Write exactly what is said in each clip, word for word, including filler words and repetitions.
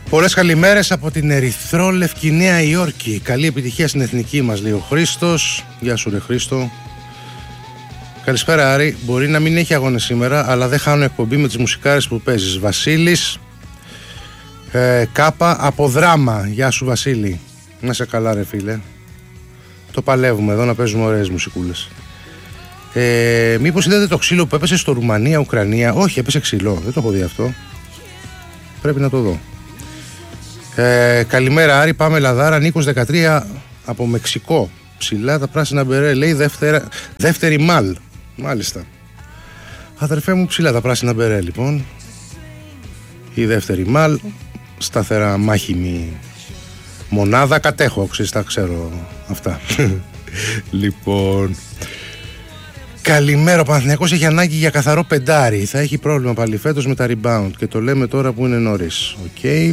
Πολλές καλημέρες από την ερυθρόλευκη Νέα Υόρκη. Καλή επιτυχία στην εθνική μας, λέει ο Χρήστος. Γεια σου, ρε Χρήστο. Καλησπέρα, Άρη. Μπορεί να μην έχει αγώνες σήμερα, αλλά δεν χάνω εκπομπή με τις μουσικάρες που παίζεις. Βασίλης ε, Κάπα από Δράμα. Γεια σου, Βασίλη. Να σε καλά, ρε φίλε. Το παλεύουμε εδώ να παίζουμε ωραίες μουσικούλες. Ε, μήπως είδατε το ξύλο που έπεσε στο Ρουμανία-Ουκρανία? Όχι, έπεσε ξύλο. Δεν το έχω δει αυτό. Πρέπει να το δω. Ε, καλημέρα, Άρη. Πάμε Λαδάρα. Νίκος δεκατρία από Μεξικό. Ψηλά τα πράσινα μπερέ. Λέει δεύτερα, δεύτερη μάλ. Μάλιστα. Αδερφέ μου, ψηλά τα πράσινα μπερέ, λοιπόν. Η δεύτερη μάλ. Σταθερά μάχημη μονάδα. Κατέχω, ξέρεις, τα ξέρω αυτά. Λοιπόν. Καλημέρα. Ο Παναθηναϊκός έχει ανάγκη για καθαρό πεντάρι. Θα έχει πρόβλημα πάλι φέτος με τα rebound. Και το λέμε τώρα που είναι νωρίς. Οκ. Okay.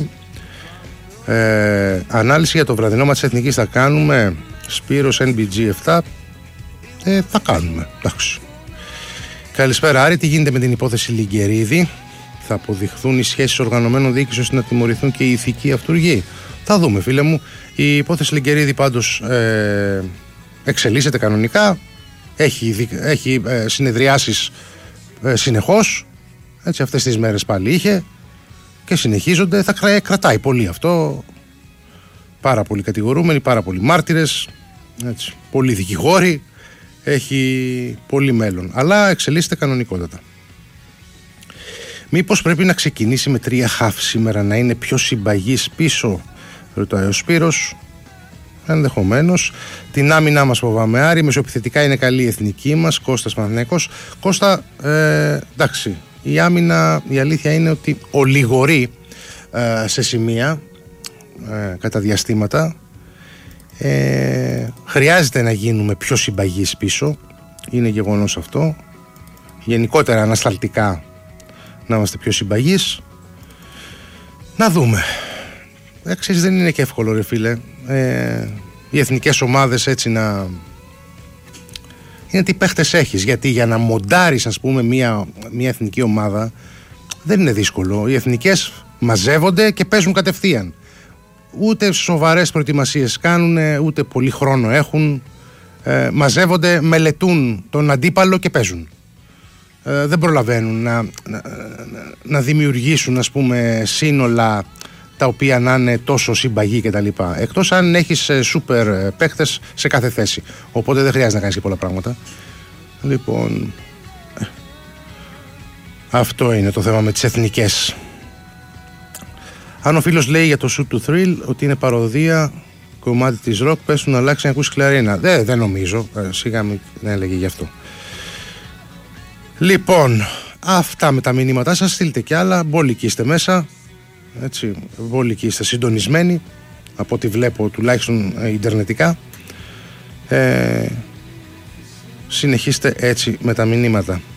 Ε, ανάλυση για το βραδινό μας της Εθνικής θα κάνουμε. Σπύρος Εν Μπι Τζι επτά. ε, Θα κάνουμε, εντάξει. Καλησπέρα, Άρη. Τι γίνεται με την υπόθεση Λιγκερίδη? Θα αποδειχθούν οι σχέσεις οργανωμένων διοίκησης ώστε να τιμωρηθούν και οι ηθικοί αυτούργοι? Θα δούμε, φίλε μου. Η υπόθεση Λιγκερίδη πάντως ε, εξελίσσεται κανονικά. Έχει, έχει ε, συνεδριάσεις ε, συνεχώς. Έτσι, αυτές τις μέρες πάλι είχε και συνεχίζονται. Θα κρα, κρατάει πολύ αυτό. Πάρα πολλοί κατηγορούμενοι, πάρα πολλοί μάρτυρες, έτσι, πολλοί δικηγόροι. Έχει πολύ μέλλον, αλλά εξελίσσεται κανονικότατα. Μήπως πρέπει να ξεκινήσει με τρία χαφ σήμερα, να είναι πιο συμπαγής πίσω? Ρωτάει ο Σπύρος. Ενδεχομένως. Την άμυνά μας φοβάμαι, Άρη. Μεσοεπιθετικά είναι καλή η εθνική μας. Κώστας Παναθηναϊκός. Κώστα, ε, εντάξει, η άμυνα, η αλήθεια είναι ότι ολιγορεί ε, σε σημεία ε, κατά διαστήματα. ε, χρειάζεται να γίνουμε πιο συμπαγείς πίσω. Είναι γεγονός αυτό. Γενικότερα ανασταλτικά να είμαστε πιο συμπαγείς. Να δούμε. ε, Ξέρεις, δεν είναι και εύκολο, ρε φίλε, ε, οι εθνικές ομάδες έτσι να είναι τι παίχτες έχεις. Γιατί για να μοντάρεις, ας πούμε, μια, μια εθνική ομάδα δεν είναι δύσκολο. Οι εθνικές μαζεύονται και παίζουν κατευθείαν. Ούτε σοβαρές προετοιμασίες κάνουν, ούτε πολύ χρόνο έχουν. ε, Μαζεύονται, μελετούν τον αντίπαλο και παίζουν. ε, Δεν προλαβαίνουν να, να, να δημιουργήσουν, ας πούμε, σύνολα τα οποία να είναι τόσο συμπαγή και τα λοιπά. Εκτός αν έχεις σούπερ παίχτες σε κάθε θέση. Οπότε δεν χρειάζεται να κάνεις και πολλά πράγματα. Λοιπόν, αυτό είναι το θέμα με τις εθνικές. Αν ο φίλος λέει για το Shoot to Thrill ότι είναι παροδία κομμάτι της rock, πες του να αλλάξει να ακούσει κλαρίνα. Δεν, δεν νομίζω. Σιγά μην έλεγε γι' αυτό. Λοιπόν, αυτά με τα μηνύματά σας. Στείλτε κι άλλα. Μπόλικοι είστε μέσα. Έτσι, βόλικοι είστε συντονισμένοι, από ό,τι βλέπω τουλάχιστον ε, ιντερνετικά. ε, Συνεχίστε έτσι με τα μηνύματα.